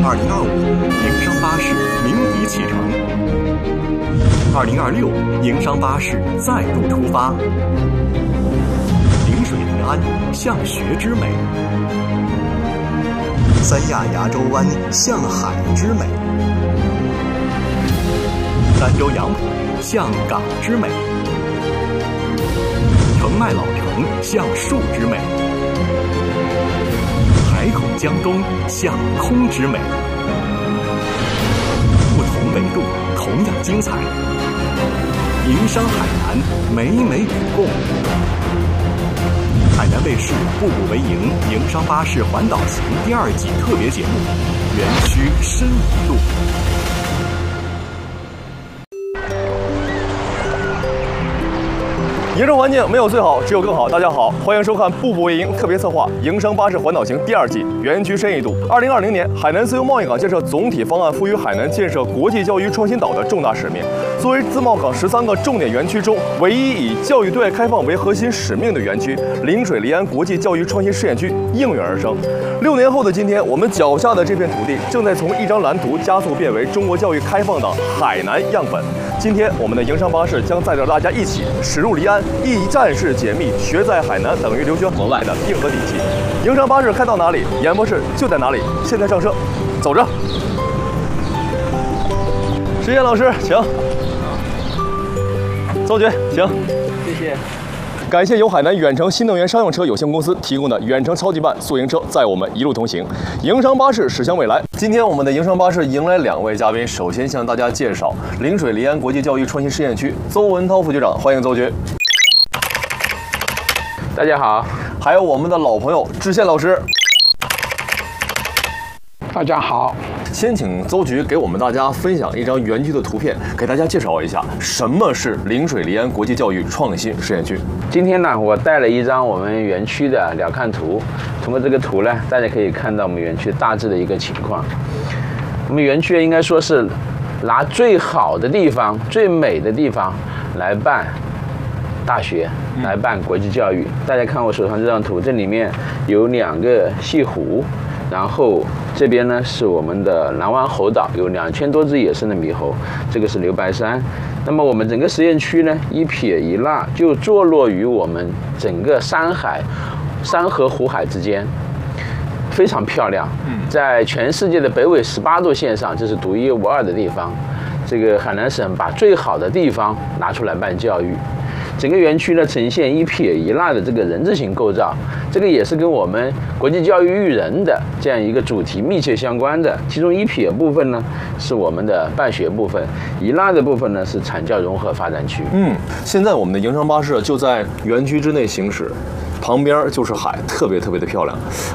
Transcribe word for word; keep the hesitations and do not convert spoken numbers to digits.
二零二五营商巴士鸣笛启程，二零二六营商巴士再度出发，临水临安向学之美，三亚牙洲湾向海之美，儋州杨浦向港之美，澄迈老城向树之美，海口江东向空之美。不同纬度，同样精彩。营商海南，美美与共。海南卫视步步为营营商巴士环岛行第二季特别节目，园区深一路。 营商环境没有最好，只有更好。大家好，欢迎收看《步步为营》特别策划《营商巴士环岛行》第二季，园区深一度。二零二零年，海南自由贸易港建设总体方案赋予海南建设国际教育创新岛的重大使命。作为自贸港十三个重点园区中唯一以教育对外开放为核心使命的园区，临水临安国际教育创新试验区应运而生。六年后的今天，我们脚下的这片土地正在从一张蓝图加速变为中国教育开放的海南样本。今天，我们的营商巴士将载着大家一起驶入离岸，一站式解密学在海南等于留学国外的硬核底气。营商巴士开到哪里，演播室就在哪里。现在上车，走着。石岩老师，请。邹局，请。 谢谢。 感谢由海南远程新能源商用车有限公司提供的远程超级慢宿营车，载我们一路同行。营商巴士驶向未来。今天我们的营商巴士迎来两位嘉宾，首先向大家介绍临水临安国际教育创新试验区邹文涛副局长，欢迎邹局。 大家好。 还有我们的老朋友知县老师。 大家好。 先请邹局给我们大家分享一张园区的图片，给大家介绍一下什么是临水临安国际教育创新试验区。 今天呢，我带了一张我们园区的鸟瞰图。通过这个图呢，大家可以看到我们园区大致的一个情况。我们园区应该说是拿最好的地方、最美的地方来办大学，来办国际教育。大家看我手上这张图，这里面有两个西湖。然后这边呢是我们的南湾猴岛，有两千多只野生的猕猴，这个是留白山。那么我们整个实验区呢，一撇一捺就坐落于我们整个山海、山河湖海之间，非常漂亮。在全世界的北纬十八度线上，这是独一无二的地方。这个海南省把最好的地方拿出来办教育。整个园区呢呈现一撇一捺的这个人字形构造，这个也是跟我们国际教育育人的这样一个主题密切相关的。其中一撇部分呢是我们的办学部分，一捺的部分呢是产教融合发展区。 嗯，现在我们的营商巴士就在园区之内行驶，旁边就是海，特别特别的漂亮。